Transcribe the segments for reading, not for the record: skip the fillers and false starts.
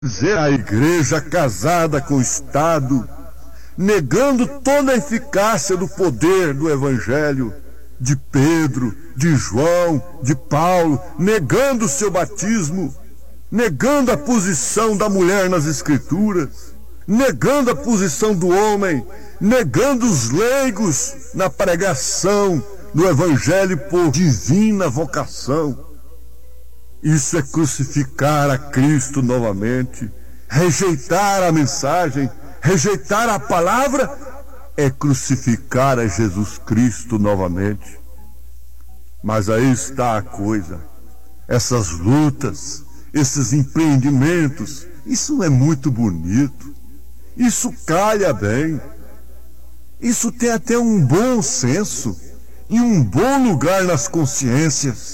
Dizer a igreja casada com o Estado, negando toda a eficácia do poder do Evangelho, de Pedro, de João, de Paulo, negando o seu batismo, negando a posição da mulher nas Escrituras, negando a posição do homem, negando os leigos na pregação do Evangelho por divina vocação. Isso é crucificar a Cristo novamente, rejeitar a mensagem, rejeitar a palavra, é crucificar a Jesus Cristo novamente. Mas aí está a coisa, essas lutas, esses empreendimentos, isso é muito bonito, isso calha bem, isso tem até um bom senso e um bom lugar nas consciências,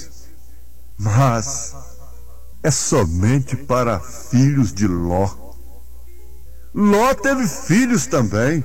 mas é somente para filhos de Ló. Ló teve filhos também,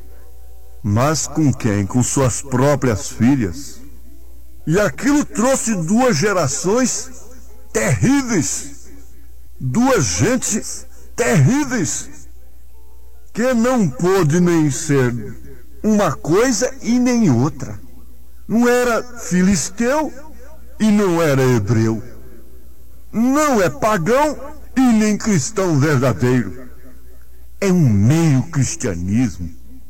mas com quem? Com suas próprias filhas. E aquilo trouxe duas gerações terríveis, duas gentes terríveis, que não pôde nem ser uma coisa e nem outra. Não era filisteu e não era hebreu. Não é pagão e nem cristão verdadeiro. É um meio cristianismo.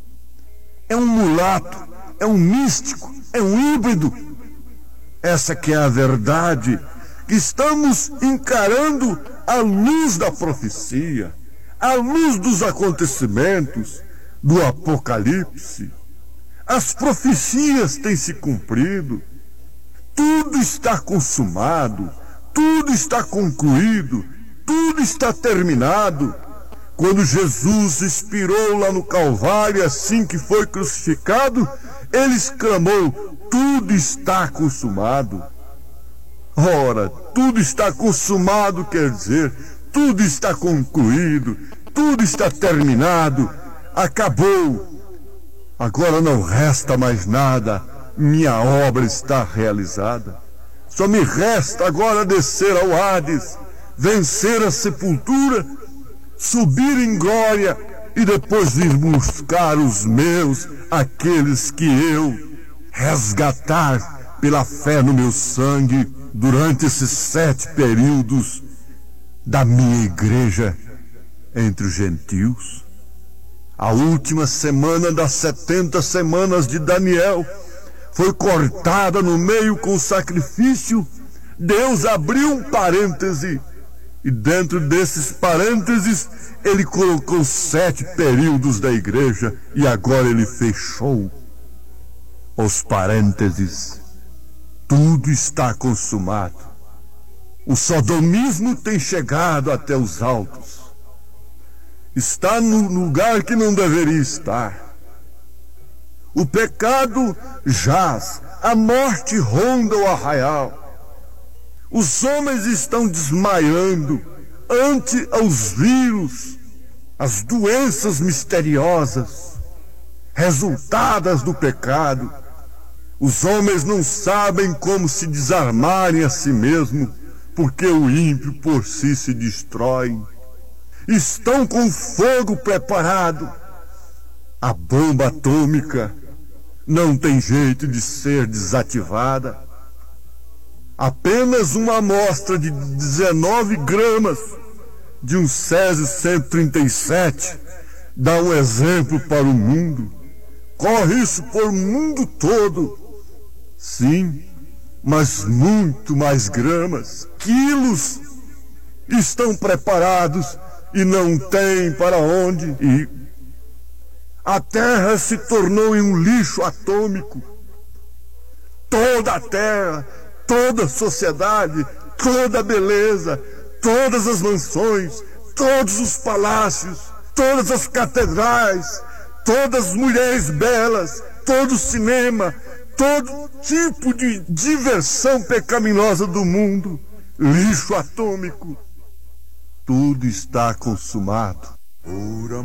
É um mulato, é um místico, é um híbrido. Essa que é a verdade, que estamos encarando à luz da profecia, à luz dos acontecimentos do Apocalipse. As profecias têm se cumprido, tudo está consumado, tudo está concluído, tudo está terminado. Quando Jesus expirou lá no Calvário, assim que foi crucificado, ele exclamou: tudo está consumado. Ora, tudo está consumado quer dizer, tudo está concluído, tudo está terminado, acabou. Agora não resta mais nada, minha obra está realizada. Só me resta agora descer ao Hades, vencer a sepultura, subir em glória e depois ir buscar os meus, aqueles que eu resgatar pela fé no meu sangue durante esses 7 períodos da minha igreja entre os gentios. A última semana das 70 semanas de Daniel foi cortada no meio com o sacrifício. Deus abriu um parêntese e dentro desses parênteses ele colocou 7 períodos da igreja e agora ele fechou os parênteses. Tudo está consumado. O sodomismo tem chegado até os altos. Está no lugar que não deveria estar. O pecado jaz, a morte ronda o arraial. Os homens estão desmaiando ante aos vírus, as doenças misteriosas, resultadas do pecado. Os homens não sabem como se desarmarem a si mesmo, porque o ímpio por si se destrói. Estão com o fogo preparado. A bomba atômica não tem jeito de ser desativada. Apenas uma amostra de 19 gramas de um Césio 137 dá um exemplo para o mundo. Corre isso por o mundo todo. Sim, mas muito mais gramas, quilos, estão preparados e não tem para onde ir. A Terra se tornou em um lixo atômico. Toda a Terra, toda a sociedade, toda a beleza, todas as mansões, todos os palácios, todas as catedrais, todas as mulheres belas, todo o cinema, todo tipo de diversão pecaminosa do mundo, lixo atômico, tudo está consumado.